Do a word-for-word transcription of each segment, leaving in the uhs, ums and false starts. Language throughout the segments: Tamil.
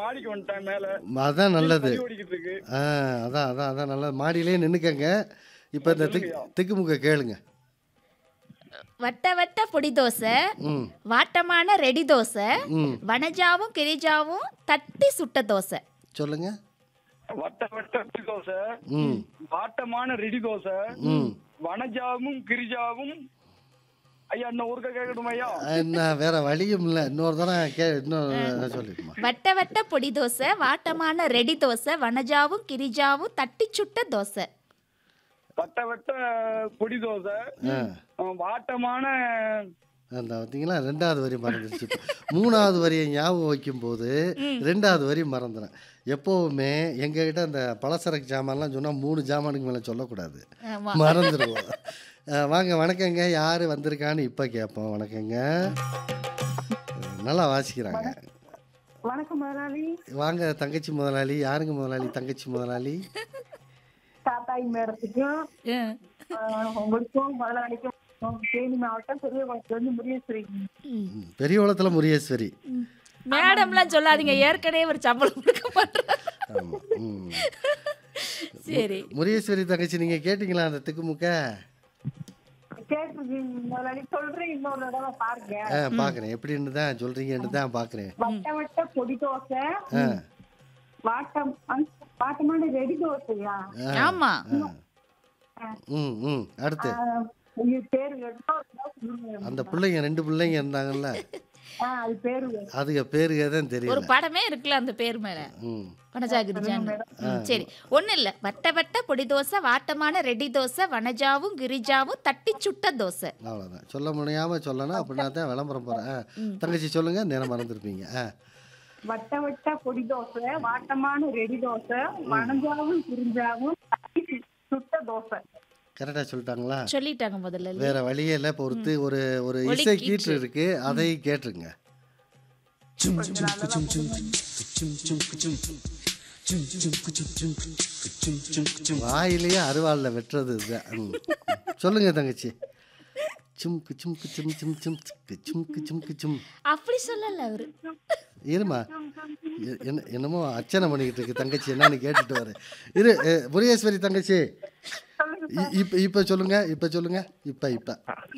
மாடிக்கு வந்துட்டேன் மேல. அதான் கீழ நல்லது. தண்ணி ஓடிக்கிட்டு இருக்கு. ஆ அதான் அதான் அதான் நல்லது. மாடியிலேயே நின்னுக்கங்க. இப்போ ஆ இந்த திக் சொல்லுங்கய்யா. திக்குமுக்க கேளுங்க. வட்ட வட்ட பொடி தோசை, ம் வாட்டமான ரெடி தோசை, ம் வனஜாவும் கிரிஜாவும் தட்டி சுட்ட தோசை. சொல்லுங்க. வட்ட வட்ட இட்லி தோசை, ம் வாட்டமான ரெடி தோசை, ம் வனஜாவும் கிரிஜாவும். ஐயா இன்னும் ஒருக்கா கேட்கணுமா ஐயா? என்ன வேற வழியும் இல்லை. இன்னொரு தடவை கே இன்னொரு சொல்லிடுமா. வட்ட வட்ட பொடி தோசை, வாட்டமான ரெடி தோசை, வனஜாவும் கிரிஜாவும் தட்டி சுட்ட தோசை. வட்ட வட்ட பொடி தோசை, ஆ ஆ, வாட்டமான. அந்த பார்த்தீங்களா ரெண்டாவது வரி மறந்துடுச்சு. மூணாவது வரியை ஞாபகம் வைக்கும்போது ரெண்டாவது வரி மறந்துடும். எப்போவுமே எங்ககிட்ட அந்த பலசரக்கு ஜாமான்லாம் சொன்னால் மூணு ஜாமானுக்கு மேலே சொல்லக்கூடாது, ஆமா. மறந்துடுவோம். அஹ் வாங்க வணக்கங்க, யார் வந்திருக்கான்னு இப்போ கேட்போம். வணக்கங்க, நல்லா வாசிக்கிறாங்க. வணக்கம் முதலாளி. வாங்க தங்கச்சி முதலாளி. யாருங்க முதலாளி? தங்கச்சி முதலாளி. தாத்தாய் மேடத்துக்கும் ம். ஆஹ், உங்களுக்கும் முதலாளிக்கும் தேனி மாவட்டம் பெரிய வந்து முருகேஸ்வரி. ம், பெரியகுளத்தில் முருகேஸ்வரி. மேடம்லாம் சொல்லாதீங்க, ஏற்கனவே ஒரு சம்பளம் கொடுக்க மாட்டேன். ஆமாம். ம் சரி, முருகேஸ்வரி தங்கச்சி, நீங்கள் கேட்டிங்களா அந்த திக்குமுக்க? கேட்டிருக்கீங்க முதலாளி, சொல்றேன் இன்னொரு தடவை பாருங்க. ஆ பார்க்குறேன், எப்படின்னு தான் சொல்கிறீங்கன்னு தான் பார்க்குறேன். வட்ட வட்ட பொடி தோசை, ஆ வாட்டம் அந்த வாட்டமான ரெடி தோசையா? ஆமா. ஆ ம் ம் அடுத்து ஆஹ், உங்க பேரு என்ன? அந்த பிள்ளைங்க ரெண்டு பிள்ளைங்க இருந்தாங்கல்ல, ஆஹ், அது பேரு அதுக்கு பேருக தான் ஒரு தெரியல. படமே இருக்குல்ல அந்த பேர் மேல, ம் வனஜா கிரிஜான்னு. ம், சரி, ஒன்றும் இல்லை. வட்ட வட்ட பொடி தோசை, வாட்டமான ரெடி தோசை, வனஜாவும் கிரிஜாவும் தட்டி சுட்ட தோசை. அவ்வளோதான். சொல்ல முடியாமல் சொல்லணும், அப்படின்னா தான் விளம்பரம் போகிறேன். தங்கச்சி சொல்லுங்க, நேரம் மறந்துருப்பீங்க. ஆ வட்ட வட்ட பொடி தோசை, வாட்டமான ரெடி தோசை, வனஞ்சாவும் கிரிஞ்சாவும் தட்டி சுட்ட தோசை. கரெக்டாக சொல்லிட்டாங்களா? சொல்லிட்டாங்க முதல்ல. வேற வழியே இல்லை. இப்போ ஒருத்து ஒரு ஒரு ஒலி இசை கீற்று. கீற்று இருக்கு, அதை கேட்டுருங்க. வாயிலேயே அருவாளில் வெட்டுறது இதுதான். ம். சொல்லுங்க தங்கச்சி. சும்கு சும்கு சும் சும் சும் சுக்கு சும்கு சும்கு சும். அப்படி சொல்லல அவரு. இருமா, எ- என்ன என்னமோ அர்ச்சனை பண்ணிக்கிட்டு இருக்கு தங்கச்சி, என்னன்னு கேட்டுட்டு வர. இரு எ, முருகேஸ்வரி தங்கச்சி, இ- இப்ப இப்ப சொல்லுங்க, இப்ப சொல்லுங்க, இப்ப இப்ப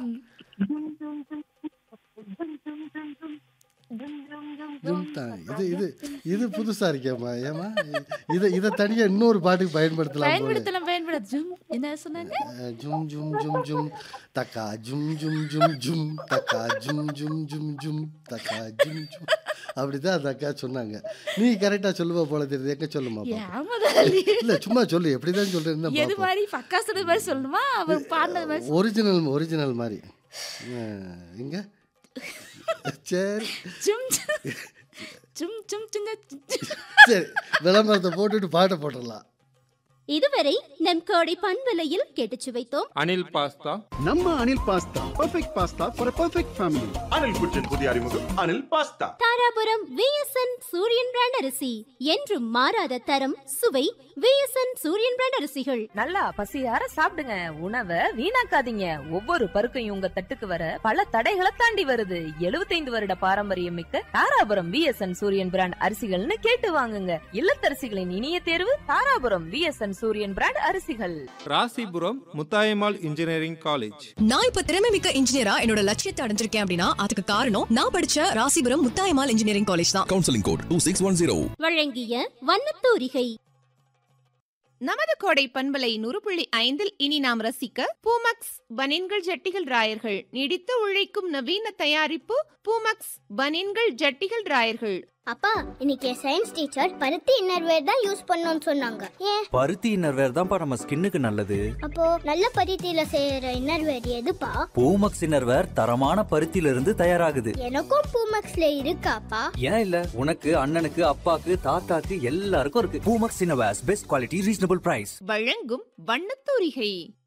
ஜும் தான். இது இது இது புதுசா இருக்கேம்மா. ஏமா இதை இதை தனியா இன்னொரு பாட்டுக்கு பயன்படுத்தலாம் போல. பயன்படுத்தலாம் பயன்படுத்த. என்ன சொன்னாங்க? அஹ், ஜும் ஜும் ஜும் ஜும் தக்கா ஜும் ஜும் ஜும் ஜும் தக்கா ஜும் ஜும் ஜும் ஜும் தக்கா ஜும் ஜும். அப்படிதான் அந்த அக்கா சொன்னாங்க. நீ கரெக்டா சொல்லுவா போல தெரியுது. எங்க சொல்லுமா பாப்போம். ஏமாதாளி. இல்ல சும்மா சொல்லு, எப்படிதான் சொல்றேன்னு எது பாப்போம். மாதிரி பக்கா சொன்னது மாதிரி சொல்லணுமா, அவர் பாடினது மாதிரி? ஒரிஜினல் ஒரிஜினல் மாதிரி. அஹ், எங்க சரி சும் சும் சும் சும் சுங்க சும். சரி, விளம்பரத்தை போட்டுட்டு பாட்டை போட்டுடலாம். இதுவரை நம் கோடை பண்பலையில் கேட்டுச் சுவைத்தோம் அனில் பாஸ்தா. நம்ம Anil pasta perfect pasta for perfect family. Anil குச்சின் புதிய அறிமுகம் அனில் பாஸ்தா. தாராபுரம் விஎஸ்என் சூரியன் பிராண்ட் அரிசி, என்றும் மாறாத தரம் சுவை. விஎஸ்என் சூரியன் பிராண்ட் அரிசிகள். நல்லா பசியார சாப்பிடுங்க, உணவை வீணாக்காதீங்க. ஒவ்வொரு பருக்கையும் உங்க தட்டுக்கு வர பல தடைகளை தாண்டி வருது. எழுபத்தைந்து வருட பாரம்பரியம் மிக்க தாராபுரம் விஎஸ்என் சூரியன் பிராண்ட் அரிசிகள்னு கேட்டு வாங்குங்க. இல்லத்தரசிகளின் இனிய தேர்வு தாராபுரம் விஎஸ்என் சூரியன் பிராண்ட் அரிசிகள். Rasipuram Muthayammal engineering college. நான் இப்ப திறமை மிக்க இன்ஜினியரா என்னோட லட்சியத்தை அடைஞ்சிருக்கேன் அப்படின்னா அதுக்கு காரணம் நான் படிச்ச ராசிபுரம் முத்தாயம்மாள் இன்ஜினியரிங் காலேஜ் தான். Counselling code two six one zero. வழங்கிய வண்ணத்தூரிகை. நமது கோடை பண்பலை நூறு புள்ளி ஐந்தில் இனி நாம் ரசிக்க பூமக்ஸ் பனின்கள் ஜட்டிகள் ராயர்கள். நீடித்து உழைக்கும் நவீன தயாரிப்பு பூமக்ஸ் பனின்கள் ஜட்டிகள் ராயர்கள். அப்பா, இன்னைக்கு சயின்ஸ் டீச்சர் பருத்தி இன்னர்வேர் தான் யூஸ் பண்ணணும்னு சொன்னாங்க. ஏன்? பருத்தி இன்னர்வேர் தான்ப்பா நம்ம ஸ்கின்னுக்கு நல்லது. அப்போ நல்ல பருத்தியில செய்யற இன்னர்வேர் எதுப்பா? பூமக்ஸ் இன்னர்வேர் தரமான பருத்தியில இருந்து தயாராகுது. எனக்கும் பூமக்ஸ்ல இருக்காப்பா? ஏன் இல்ல, உனக்கு அண்ணனுக்கு அப்பாக்கு தாத்தாக்கு எல்லாருக்கும் இருக்கு. Poomex innerwears best quality reasonable price. வழங்கும் வண்ணத்தூரிகை.